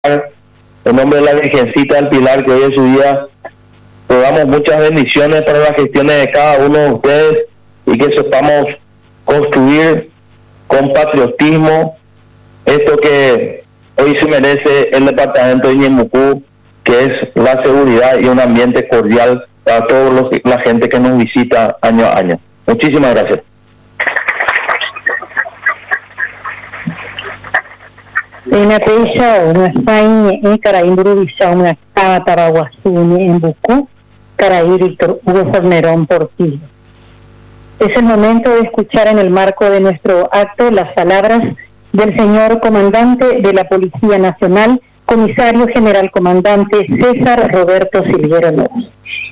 en nombre de la Virgencita del Pilar, que hoy es su día, rogamos muchas bendiciones para las gestiones de cada uno de ustedes y que sepamos construir con patriotismo esto que hoy se merece el departamento de Ñemucú, que es la seguridad y un ambiente cordial para toda la gente que nos visita año a año. Muchísimas gracias. En Ateisha, una España, en Caraímburu, una Cava Taraguazuni, en Bucú, Caraí, Víctor Hugo Fornerón, Portillo. Es el momento de escuchar en el marco de nuestro acto las palabras del señor comandante de la Policía Nacional, comisario general comandante César Roberto Silguero López.